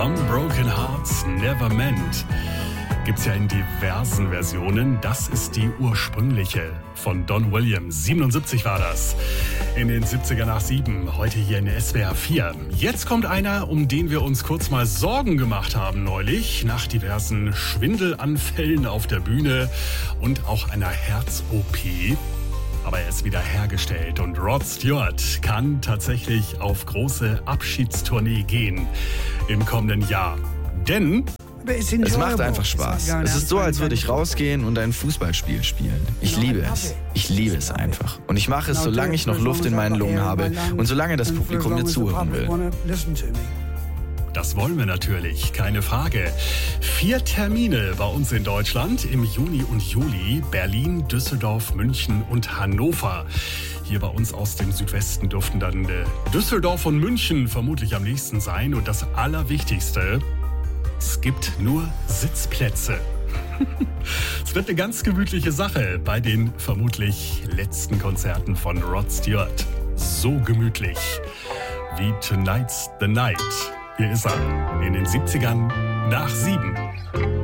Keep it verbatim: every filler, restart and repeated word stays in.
Some Broken Hearts Never Meant. Gibt's ja in diversen Versionen. Das ist die ursprüngliche von Don Williams. siebenundsiebzig war das. In den siebziger nach sieben. Heute hier in der S W R vier. Jetzt kommt einer, um den wir uns kurz mal Sorgen gemacht haben neulich. Nach diversen Schwindelanfällen auf der Bühne und auch einer Herz-O P. Aber er ist wieder hergestellt und Rod Stewart kann tatsächlich auf große Abschiedstournee gehen im kommenden Jahr. Denn es macht einfach Spaß. Es ist so, als würde ich rausgehen und ein Fußballspiel spielen. Ich liebe es. Ich liebe es einfach. Und ich mache es, solange ich noch Luft in meinen Lungen habe und solange das Publikum mir zuhören will. Das wollen wir natürlich, keine Frage. Vier Termine bei uns in Deutschland im Juni und Juli. Berlin, Düsseldorf, München und Hannover. Hier bei uns aus dem Südwesten dürften dann äh, Düsseldorf und München vermutlich am nächsten sein. Und das Allerwichtigste, es gibt nur Sitzplätze. Es wird eine ganz gemütliche Sache bei den vermutlich letzten Konzerten von Rod Stewart. So gemütlich wie Tonight's the Night. Hier ist er in den siebzigern nach sieben.